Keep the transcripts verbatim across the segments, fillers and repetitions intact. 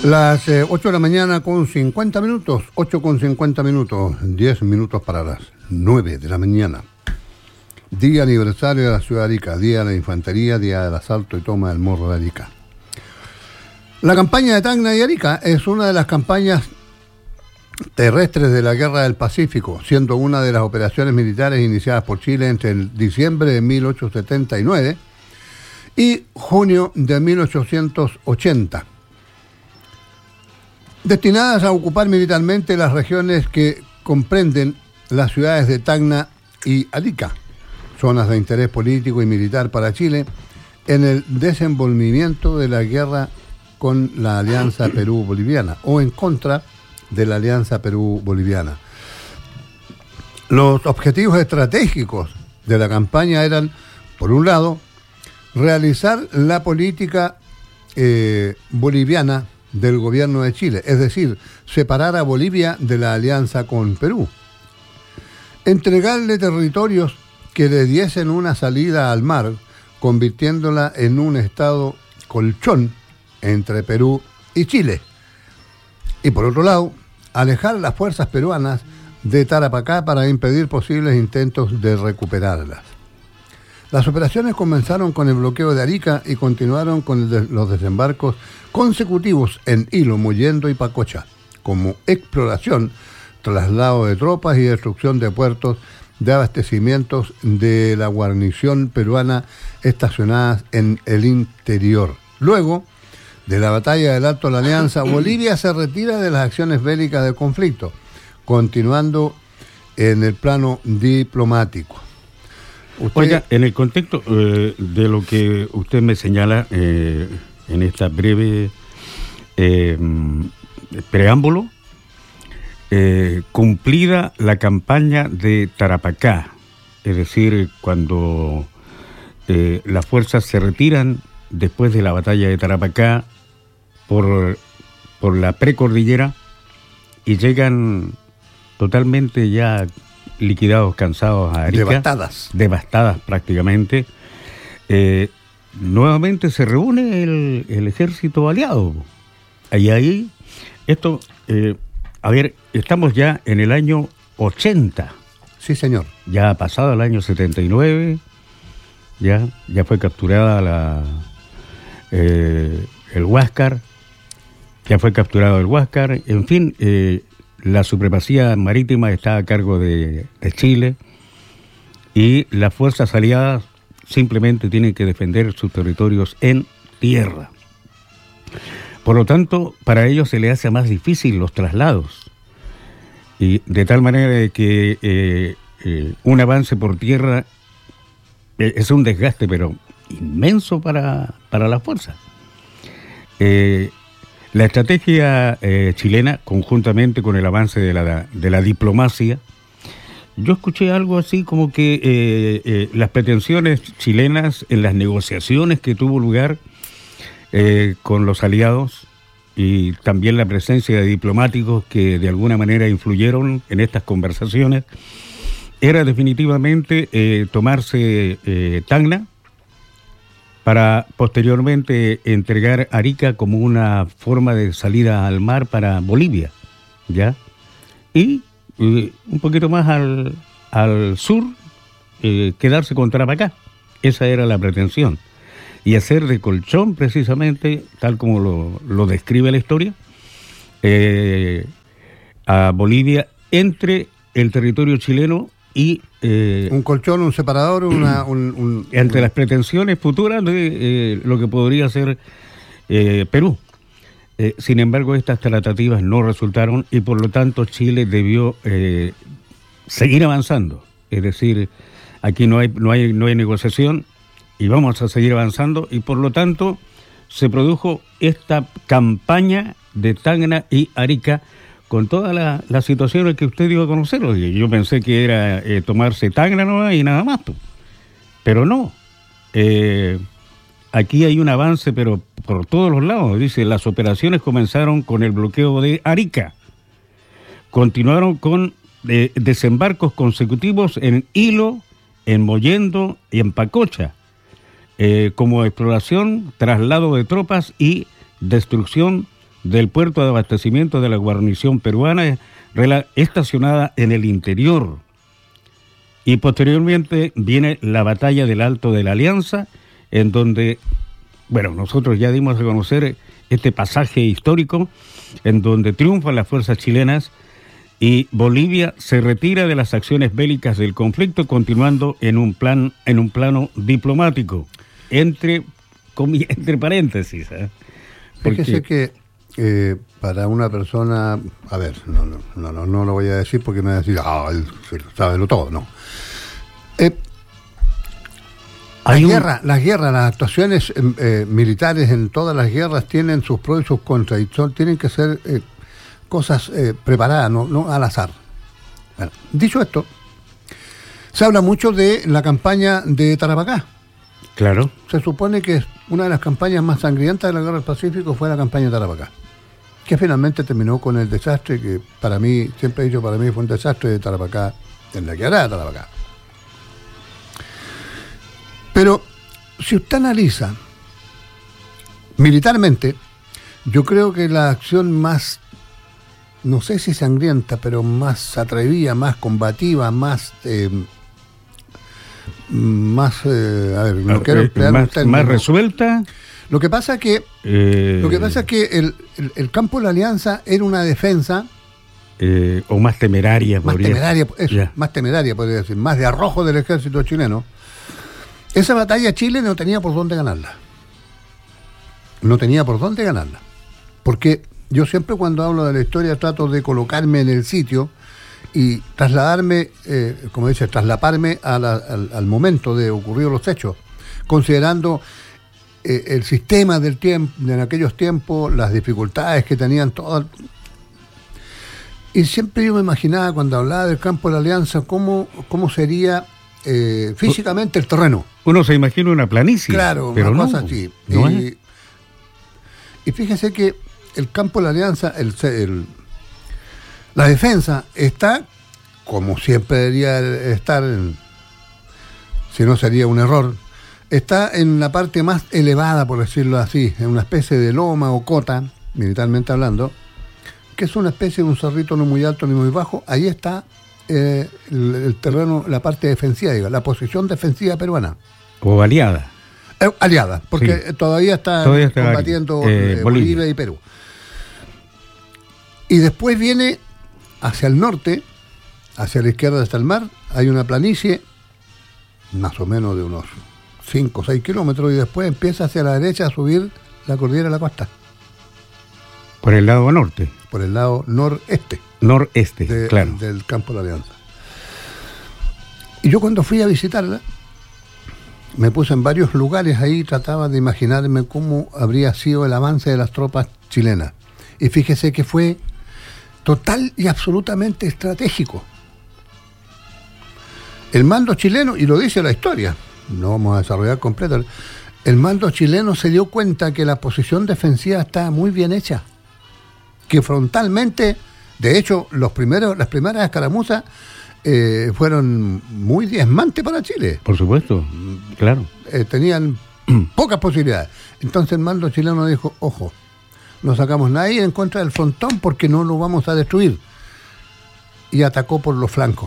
Las eh, ocho de la mañana con cincuenta minutos, ocho con cincuenta minutos, diez minutos para las nueve de la mañana. Día aniversario de la ciudad de Arica, Día de la Infantería, Día del Asalto y Toma del Morro de Arica. La campaña de Tacna y Arica es una de las campañas terrestres de la Guerra del Pacífico, siendo una de las operaciones militares iniciadas por Chile entre el diciembre de mil ochocientos setenta y nueve y junio de mil ochocientos ochenta. Destinadas a ocupar militarmente las regiones que comprenden las ciudades de Tacna y Arica, zonas de interés político y militar para Chile, en el desenvolvimiento de la guerra con la Alianza Perú-Boliviana o en contra de la Alianza Perú-Boliviana. Los objetivos estratégicos de la campaña eran, por un lado, realizar la política eh, boliviana del gobierno de Chile, es decir, separar a Bolivia de la alianza con Perú, entregarle territorios que le diesen una salida al mar, convirtiéndola en un estado colchón entre Perú y Chile, y por otro lado, alejar las fuerzas peruanas de Tarapacá para impedir posibles intentos de recuperarlas. Las operaciones comenzaron con el bloqueo de Arica y continuaron con de, los desembarcos consecutivos en Hilo, Mollendo y Pacocha, como exploración, traslado de tropas y destrucción de puertos de abastecimientos de la guarnición peruana estacionadas en el interior. Luego de la batalla del Alto de la Alianza, Bolivia se retira de las acciones bélicas del conflicto, continuando en el plano diplomático. Usted... Oiga, en el contexto eh, de lo que usted me señala eh, en esta breve eh, preámbulo, eh, cumplida la campaña de Tarapacá, es decir, cuando eh, las fuerzas se retiran después de la batalla de Tarapacá por, por la precordillera y llegan totalmente ya liquidados, cansados a Arica. Devastadas. Devastadas prácticamente. Eh, nuevamente se reúne el, el ejército aliado. Y ahí, esto, eh, a ver, estamos ya en el año ochenta. Sí, señor. Ya ha pasado el año setenta y nueve, ya, ya fue capturada la, eh, el Huáscar, ya fue capturado el Huáscar, en fin, eh, la supremacía marítima está a cargo de, de Chile y las fuerzas aliadas simplemente tienen que defender sus territorios en tierra. Por lo tanto, para ellos se les hace más difícil los traslados. Y de tal manera que eh, eh, un avance por tierra eh, es un desgaste, pero inmenso para, para las fuerzas. Eh, La estrategia eh, chilena, conjuntamente con el avance de la, de la diplomacia, yo escuché algo así como que eh, eh, las pretensiones chilenas en las negociaciones que tuvo lugar eh, con los aliados y también la presencia de diplomáticos que de alguna manera influyeron en estas conversaciones, era definitivamente eh, tomarse eh, Tacna, para posteriormente entregar Arica como una forma de salida al mar para Bolivia, ¿ya? Y eh, un poquito más al, al sur, eh, quedarse con Tarapacá. Esa era la pretensión. Y hacer de colchón, precisamente, tal como lo, lo describe la historia, eh, a Bolivia entre el territorio chileno y eh, un colchón, un separador, una, un, un, entre un... las pretensiones futuras de eh, lo que podría ser eh, Perú. Eh, sin embargo, estas tratativas no resultaron y por lo tanto Chile debió eh, seguir avanzando. Es decir, aquí no hay, no hay, no hay negociación y vamos a seguir avanzando y por lo tanto se produjo esta campaña de Tacna y Arica con todas las la situaciones que usted dio a conocer. Yo pensé que era eh, tomarse Tacna ¿no? y nada más. Pero no. Eh, aquí hay un avance, pero por todos los lados. Dice, las operaciones comenzaron con el bloqueo de Arica. Continuaron con eh, desembarcos consecutivos en Hilo, en Mollendo y en Pacocha. Eh, como exploración, traslado de tropas y destrucción del puerto de abastecimiento de la guarnición peruana estacionada en el interior. Y posteriormente viene la batalla del Alto de la Alianza, en donde, bueno, nosotros ya dimos a conocer este pasaje histórico, en donde triunfan las fuerzas chilenas y Bolivia se retira de las acciones bélicas del conflicto, continuando en un plan, en un plano diplomático, entre, entre paréntesis. ¿eh? Porque... Fíjese que eh, para una persona, a ver, no, no, no, no, no lo voy a decir porque me va a decir, ah, él sabe lo todo, no. Eh, Las guerras, un... las guerras, las actuaciones eh, militares en todas las guerras tienen sus pros y sus contras, y son, tienen que ser eh, cosas eh, preparadas, no, no al azar. Bueno, dicho esto, se habla mucho de la campaña de Tarapacá. Claro. Se supone que una de las campañas más sangrientas de la Guerra del Pacífico fue la campaña de Tarapacá, que finalmente terminó con el desastre que para mí, siempre he dicho, para mí fue un desastre de Tarapacá, en la quebrada de Tarapacá. Pero si usted analiza militarmente, yo creo que la acción más, no sé si sangrienta, pero más atrevida, más combativa, más, eh, más, eh, a ver, no ah, quiero emplear más, un término. Más resuelta. Lo que pasa que, eh, lo que pasa es que el, el, el campo de la Alianza era una defensa. Eh, o más temeraria, más podría temeraria, eso, yeah. más temeraria, podría decir, más de arrojo del ejército chileno. Esa batalla Chile no tenía por dónde ganarla. No tenía por dónde ganarla. Porque yo siempre cuando hablo de la historia trato de colocarme en el sitio y trasladarme, eh, como dice, traslaparme a la, al, al momento de ocurridos los hechos, considerando eh, el sistema del tiempo, en aquellos tiempos, las dificultades que tenían todas. Y siempre yo me imaginaba cuando hablaba del campo de la Alianza cómo, cómo sería eh, físicamente el terreno. Uno se imagina una planicie. Claro, pero una no, cosa así. No y, es. y fíjese que el campo de la Alianza, el, el, la defensa está, como siempre debería estar, en, si no sería un error, está en la parte más elevada, por decirlo así, en una especie de loma o cota, militarmente hablando, que es una especie de un cerrito no muy alto ni muy bajo. Ahí está eh, el, el terreno, la parte defensiva, digo, la posición defensiva peruana. O aliada. Eh, aliada, porque sí. todavía está, todavía está combatiendo eh, eh, Bolivia. Bolivia y Perú. Y después viene hacia el norte, hacia la izquierda hasta el mar, hay una planicie, más o menos de unos cinco o seis kilómetros, y después empieza hacia la derecha a subir la cordillera de la costa. Por el lado norte. Por el lado noreste. Noreste, de, claro. Del campo de la Alianza. Y yo cuando fui a visitarla, me puse en varios lugares ahí, trataba de imaginarme cómo habría sido el avance de las tropas chilenas. Y fíjese que fue total y absolutamente estratégico. El mando chileno, y lo dice la historia, no vamos a desarrollar completo, el mando chileno se dio cuenta que la posición defensiva estaba muy bien hecha, que frontalmente, de hecho, los primeros, las primeras escaramuzas eh, fueron muy diezmantes para Chile. Por supuesto, claro. Eh, tenían pocas posibilidades. Entonces el mando chileno dijo, ojo, no sacamos nadie en contra del frontón porque no lo vamos a destruir. Y atacó por los flancos.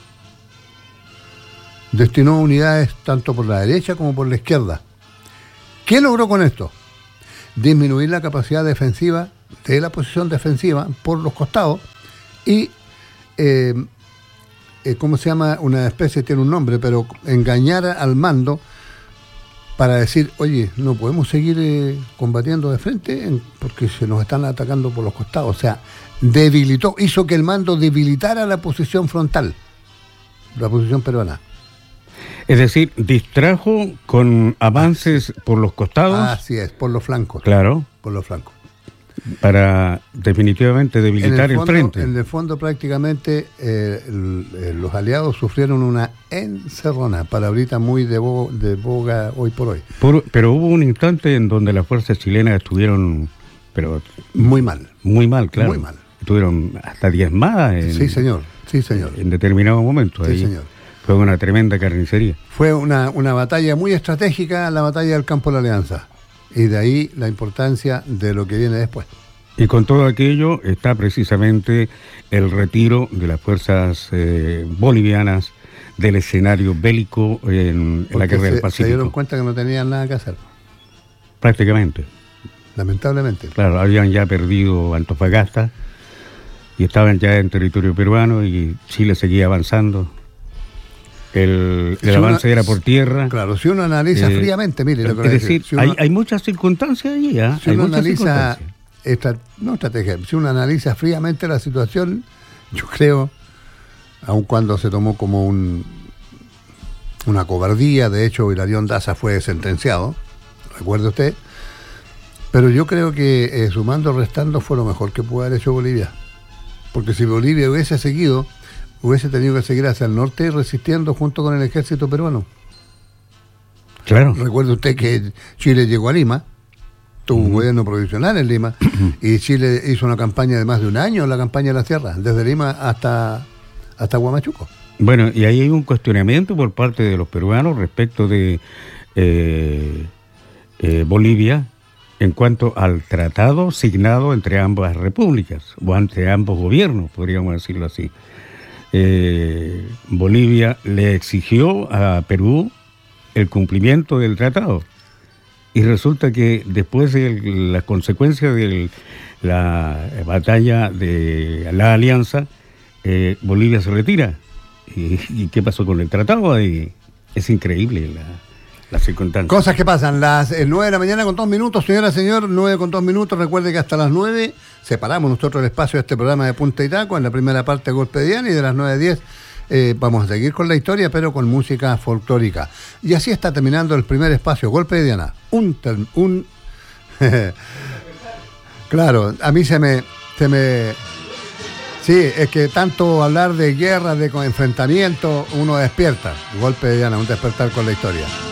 Destinó unidades tanto por la derecha como por la izquierda. ¿Qué logró con esto? Disminuir la capacidad defensiva de la posición defensiva por los costados y, eh, eh, ¿cómo se llama? Una especie, tiene un nombre, pero engañar al mando para decir, oye, no podemos seguir eh, combatiendo de frente en, porque se nos están atacando por los costados. O sea, debilitó, hizo que el mando debilitara la posición frontal, la posición peruana. Es decir, distrajo con avances por los costados. Así es, por los flancos. Claro. Por los flancos. Para definitivamente debilitar el, fondo, el frente. En el fondo prácticamente eh, el, eh, los aliados sufrieron una encerrona, palabrita muy de, bo, de boga hoy por hoy. Por, pero hubo un instante en donde las fuerzas chilenas estuvieron pero muy mal. Muy mal, claro. Muy mal. Estuvieron hasta diezmadas en, sí, señor. Sí, señor. En determinados momentos. Sí, ahí. señor. Fue una tremenda carnicería. Fue una, una batalla muy estratégica, la batalla del campo de la Alianza. Y de ahí la importancia de lo que viene después. Y con todo aquello está precisamente el retiro de las fuerzas eh, bolivianas del escenario bélico en, en la guerra del Pacífico. Se dieron cuenta que no tenían nada que hacer. Prácticamente. Lamentablemente. Claro, habían ya perdido Antofagasta y estaban ya en territorio peruano y Chile seguía avanzando. El, el si avance uno, era por tierra. Claro, si uno analiza eh, fríamente, mire lo que es decir, decir, si uno, hay, hay muchas circunstancias allí. ¿eh? Si hay uno muchas analiza, esta, no estrategia, si uno analiza fríamente la situación, yo creo, aun cuando se tomó como un una cobardía, de hecho Hilarión Daza fue sentenciado, recuerde usted, pero yo creo que eh, sumando, restando fue lo mejor que pudo haber hecho Bolivia, porque si Bolivia hubiese seguido, hubiese tenido que seguir hacia el norte resistiendo junto con el ejército peruano. Claro. Recuerde usted que Chile llegó a Lima, tuvo uh-huh. un gobierno provisional en Lima, uh-huh. y Chile hizo una campaña de más de un año, la campaña de la sierra, desde Lima hasta, hasta Huamachuco. Bueno, y ahí hay un cuestionamiento por parte de los peruanos respecto de eh, eh, Bolivia en cuanto al tratado signado entre ambas repúblicas, o entre ambos gobiernos, podríamos decirlo así. Eh, Bolivia le exigió a Perú el cumplimiento del tratado y resulta que después de las consecuencias de la batalla de la alianza, eh, Bolivia se retira. ¿Y, ¿Y qué pasó con el tratado? Ahí es increíble la, la circunstancia. Cosas que pasan. Las eh, nueve de la mañana con dos minutos, señora, señor, nueve con dos minutos. Recuerde que hasta las nueve separamos nosotros el espacio de este programa de Punta y Taco, en la primera parte de Golpe de Diana, y de las nueve a diez eh, vamos a seguir con la historia, pero con música folclórica. Y así está terminando el primer espacio, Golpe de Diana. Un... Ter- un claro, a mí se me... se me Sí, es que tanto hablar de guerra, de enfrentamiento, uno despierta. Golpe de Diana, un despertar con la historia.